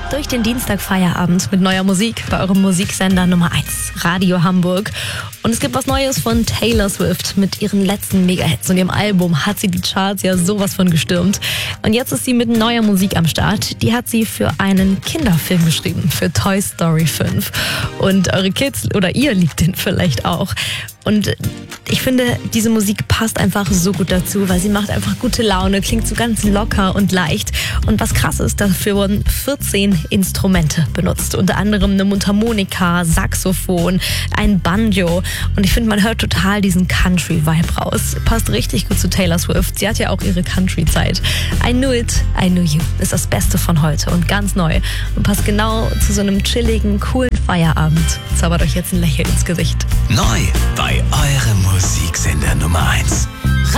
durch den Dienstagfeierabend mit neuer Musik bei eurem Musiksender Nummer 1, Radio Hamburg. Und es gibt was Neues von Taylor Swift mit ihren letzten Mega-Hits. Und ihrem Album hat sie die Charts ja sowas von gestürmt. Und jetzt ist sie mit neuer Musik am Start. Die hat sie für einen Kinderfilm geschrieben, für Toy Story 5. Und eure Kids oder ihr liebt den vielleicht auch. Und ich finde, diese Musik passt einfach so gut dazu, weil sie macht einfach gute Laune, klingt so ganz locker und leicht. Und was krass ist, dafür wurden 14 Instrumente benutzt. Unter anderem eine Mundharmonika, Saxophon, ein Banjo. Und ich finde, man hört total diesen Country-Vibe raus. Passt richtig gut zu Taylor Swift. Sie hat ja auch ihre Country-Zeit. I Knew It, I Knew You ist das Beste von heute und ganz neu. Und passt genau zu so einem chilligen, coolen Feierabend. Zaubert euch jetzt ein Lächeln ins Gesicht. Neu bei eurem Musiksender Nummer 1.